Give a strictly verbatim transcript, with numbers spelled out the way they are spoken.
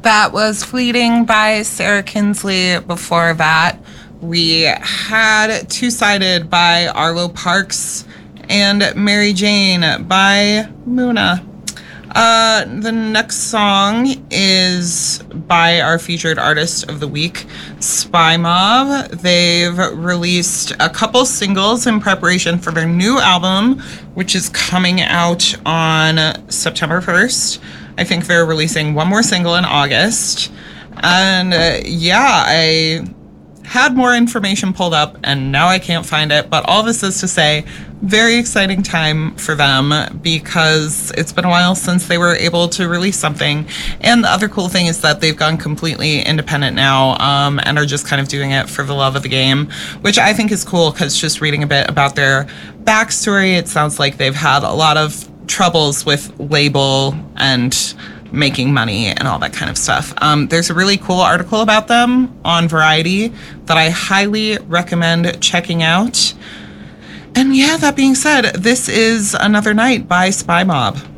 That was Fleeting by Sarah Kinsley. Before that, we had Two-Sided by Arlo Parks and Mary Jane by Muna. Uh, the next song is by our featured artist of the week, Spy Mob. They've released a couple singles in preparation for their new album, which is coming out on September first. I think they're releasing one more single in August. And uh, yeah, I had more information pulled up and now I can't find it. But all this is to say, very exciting time for them because it's been a while since they were able to release something. And the other cool thing is that they've gone completely independent now um, and are just kind of doing it for the love of the game, which I think is cool because just reading a bit about their backstory, it sounds like they've had a lot of troubles with label and making money and all that kind of stuff. Um, there's a really cool article about them on Variety that I highly recommend checking out. And yeah, that being said, this is Another Night by Spy Mob.